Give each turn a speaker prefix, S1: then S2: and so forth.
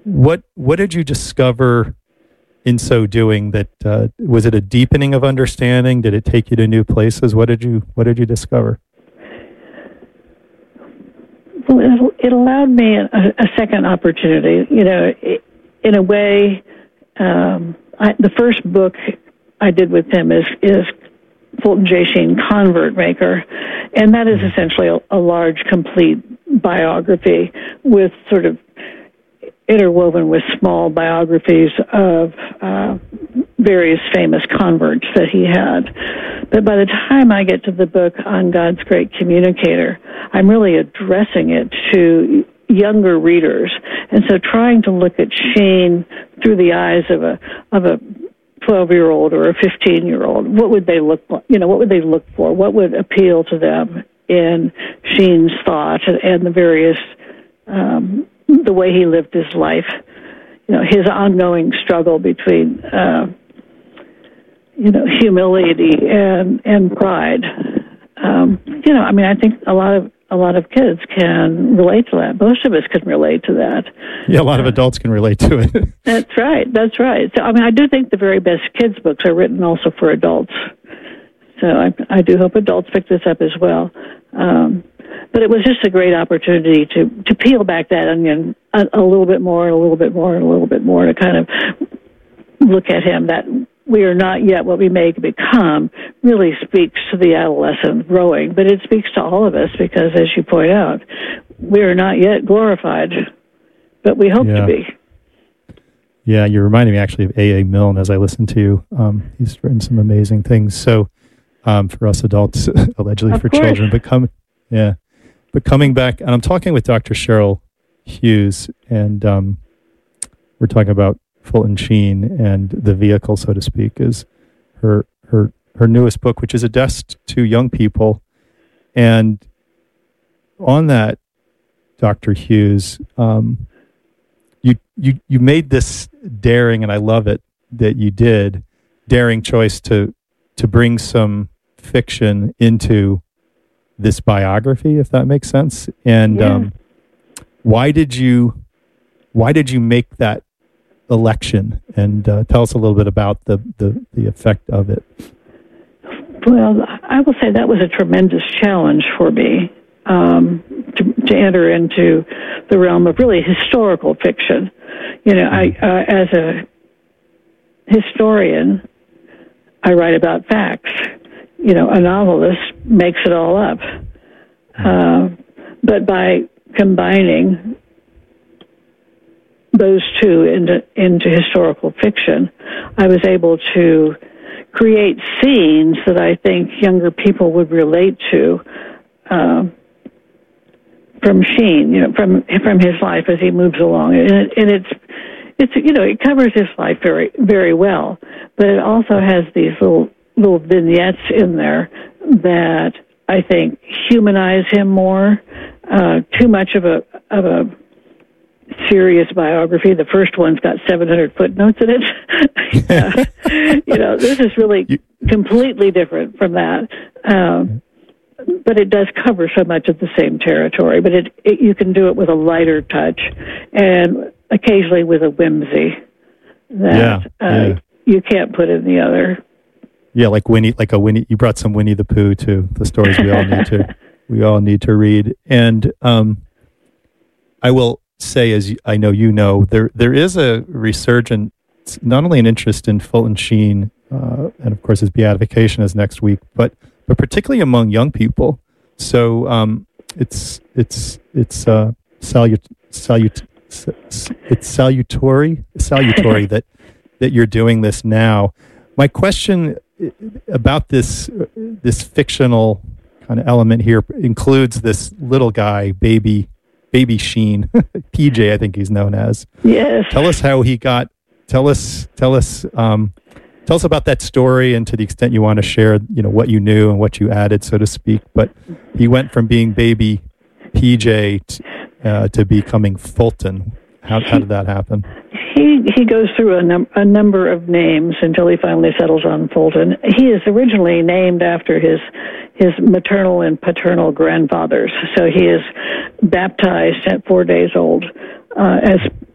S1: what did you discover in so doing? That was it a deepening of understanding? Did it take you to new places? What did you discover?
S2: Well, it allowed me a second opportunity. In a way, the first book I did with him is Fulton J. Sheen, Convert Maker, and that is essentially a large, complete biography with sort of interwoven with small biographies of various famous converts that he had. But by the time I get to the book on God's Great Communicator, I'm really addressing it to younger readers, and so trying to look at Sheen through the eyes of a 12-year-old or a 15-year-old. What would they look for? What would they look for? What would appeal to them in Sheen's thought and the various the way he lived his life? His ongoing struggle between humility and pride. I think a lot of kids can relate to that. Most of us can relate to that.
S1: Yeah, a lot of adults can relate to it.
S2: That's right. So, I do think the very best kids' books are written also for adults. So I do hope adults pick this up as well. But it was just a great opportunity to peel back that onion a little bit more, and a little bit more, and a little bit more, to kind of look at him. That we are not yet what we may become really speaks to the adolescent growing, but it speaks to all of us because, as you point out, we are not yet glorified, but we hope to be.
S1: Yeah, you're reminding me actually of A.A. Milne as I listen to you. He's written some amazing things. So for us adults, allegedly for children, but coming back, and I'm talking with Dr. Cheryl Hughes, and we're talking about Fulton Sheen, and the vehicle, so to speak, is her newest book, which is addressed to young people. And on that, Dr. Hughes, you made this daring, and I love it that you did, daring choice to bring some fiction into this biography, if that makes sense. And why did you make that election? And tell us a little bit about the effect of it.
S2: Well, I will say that was a tremendous challenge for me to enter into the realm of really historical fiction. I as a historian, I write about facts. A novelist makes it all up. But by combining those two into historical fiction, I was able to create scenes that I think younger people would relate to from Sheen, from his life as he moves along, and it's it covers his life very, very well, but it also has these little vignettes in there that I think humanize him more. Too much of a serious biography. The first one's got 700 footnotes in it. This is really completely different from that. But it does cover so much of the same territory. But you can do it with a lighter touch and occasionally with a whimsy that you can't put in the other.
S1: Yeah, like Winnie. You brought some Winnie the Pooh to the stories we all need to read. And I will say, as I know there is a resurgence, not only an interest in Fulton Sheen, and of course his beatification is next week, but particularly among young people. So it's salutary that you're doing this now. My question about this fictional kind of element here includes this little guy, baby Sheen, PJ, I think he's known as.
S2: Yes.
S1: Tell us how he got. Tell us about that story, and to the extent you want to share, what you knew and what you added, so to speak. But he went from being baby PJ to becoming Fulton. How did that happen?
S2: He goes through a number of names until he finally settles on Fulton. He is originally named after his maternal and paternal grandfathers. So he is baptized at 4 days old as